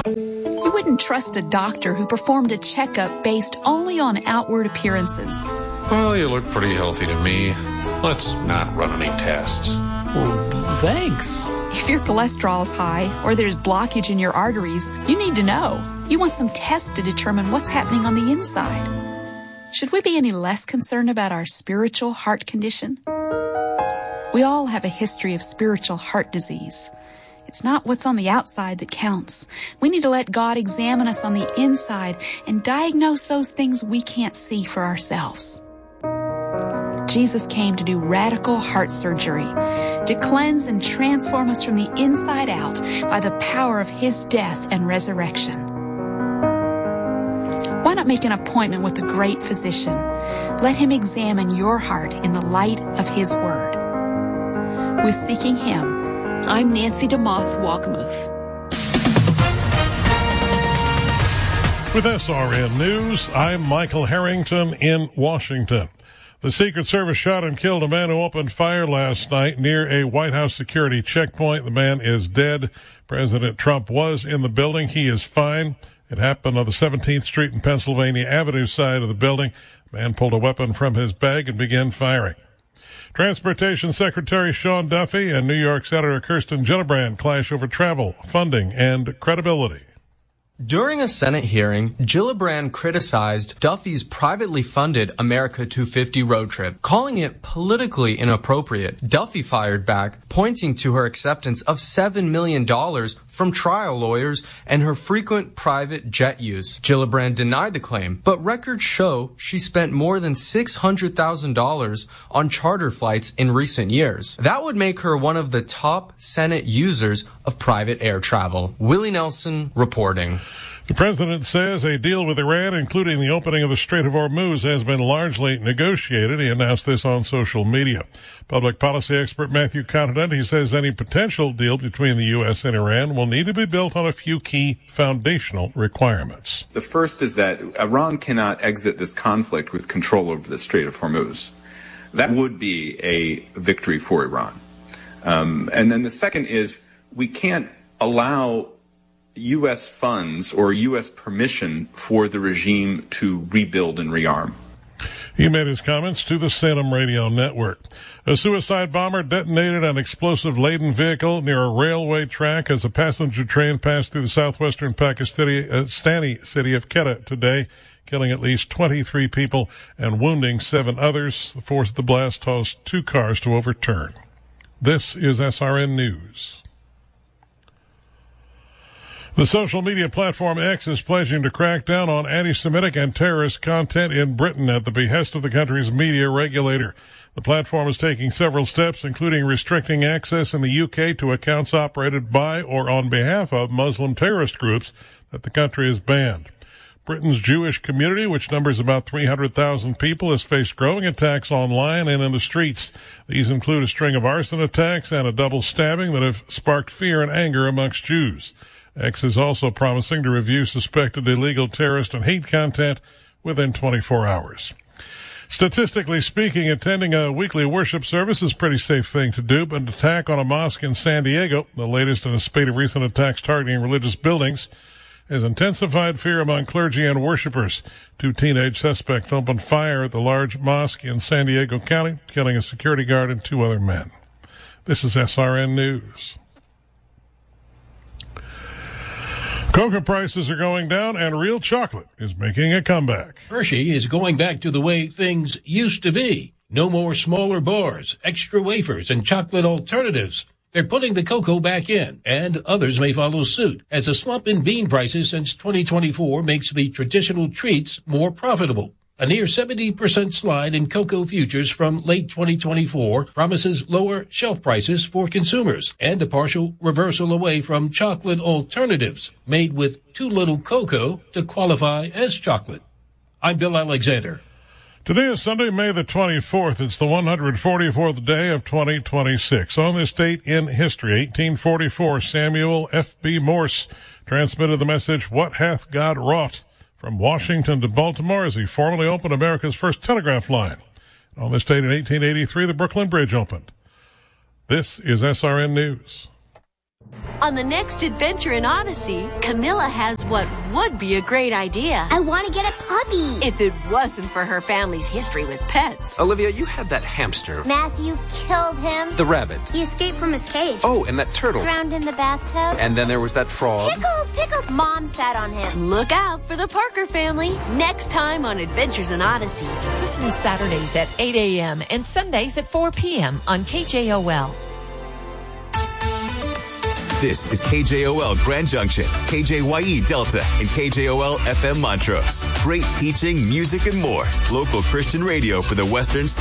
You wouldn't trust a doctor who performed a checkup based only on outward appearances. Well, you look pretty healthy to me. Let's not run any tests. Well, thanks. If your cholesterol's high or there's blockage in your arteries, you need to know. You want some tests to determine what's happening on the inside. Should we be any less concerned about our spiritual heart condition? We all have a history of spiritual heart disease. It's not what's on the outside that counts. We need to let God examine us on the inside and diagnose those things we can't see for ourselves. Jesus came to do radical heart surgery, to cleanse and transform us from the inside out by the power of His death and resurrection. Why not make an appointment with the great physician? Let Him examine your heart in the light of His Word. With Seeking Him, I'm Nancy DeMoss Walkamuth. With SRN News, I'm Michael Harrington in Washington. The Secret Service shot and killed a man who opened fire last night near a White House security checkpoint. The man is dead. President Trump was in the building. He is fine. It happened on the 17th Street and Pennsylvania Avenue side of the building. The man pulled a weapon from his bag and began firing. Transportation Secretary Sean Duffy and New York Senator Kirsten Gillibrand clash over travel, funding, and credibility. During a Senate hearing, Gillibrand criticized Duffy's privately funded America 250 road trip, calling it politically inappropriate. Duffy fired back, pointing to her acceptance of $7 million from trial lawyers and her frequent private jet use. Gillibrand denied the claim, but records show she spent more than $600,000 on charter flights in recent years. That would make her one of the top Senate users of private air travel. Willie Nelson reporting. The president says a deal with Iran, including the opening of the Strait of Hormuz, has been largely negotiated. He announced this on social media. Public policy expert Matthew Continent, he says any potential deal between the U.S. and Iran will need to be built on a few key foundational requirements. The first is that Iran cannot exit this conflict with control over the Strait of Hormuz. That would be a victory for Iran. And then the second is we can't allow U.S. funds or U.S. permission for the regime to rebuild and rearm. He made his comments to the Salem Radio Network. A suicide bomber detonated an explosive-laden vehicle near a railway track as a passenger train passed through the southwestern Pakistani city of Quetta today, killing at least 23 people and wounding 7 others. The force of the blast caused 2 cars to overturn. This is SRN News. The social media platform X is pledging to crack down on anti-Semitic and terrorist content in Britain at the behest of the country's media regulator. The platform is taking several steps, including restricting access in the UK to accounts operated by or on behalf of Muslim terrorist groups that the country has banned. Britain's Jewish community, which numbers about 300,000 people, has faced growing attacks online and in the streets. These include a string of arson attacks and a double stabbing that have sparked fear and anger amongst Jews. X is also promising to review suspected illegal terrorist and hate content within 24 hours. Statistically speaking, attending a weekly worship service is a pretty safe thing to do, but an attack on a mosque in San Diego, the latest in a spate of recent attacks targeting religious buildings, has intensified fear among clergy and worshipers. 2 teenage suspects opened fire at the large mosque in San Diego County, killing a security guard and 2 other men. This is SRN News. Cocoa prices are going down, and real chocolate is making a comeback. Hershey is going back to the way things used to be. No more smaller bars, extra wafers, and chocolate alternatives. They're putting the cocoa back in, and others may follow suit, as a slump in bean prices since 2024 makes the traditional treats more profitable. A near 70% slide in cocoa futures from late 2024 promises lower shelf prices for consumers and a partial reversal away from chocolate alternatives made with too little cocoa to qualify as chocolate. I'm Bill Alexander. Today is Sunday, May the 24th. It's the 144th day of 2026. On this date in history, 1844, Samuel F.B. Morse transmitted the message, "What hath God wrought?" from Washington to Baltimore as he formally opened America's first telegraph line. On this date in 1883, the Brooklyn Bridge opened. This is SRN News. On the next adventure in Odyssey, Camilla has what would be a great idea. I want to get a puppy. If it wasn't for her family's history with pets. Olivia, you had that hamster. Matthew killed him. The rabbit. He escaped from his cage. Oh, and that turtle. Drowned in the bathtub. And then there was that frog. Pickles. Mom sat on him. Look out for the Parker family next time on Adventures in Odyssey. Listen Saturdays at 8 a.m. and Sundays at 4 p.m. on KJOL. This is KJOL Grand Junction, KJYE Delta, and KJOL FM Montrose. Great teaching, music, and more. Local Christian radio for the Western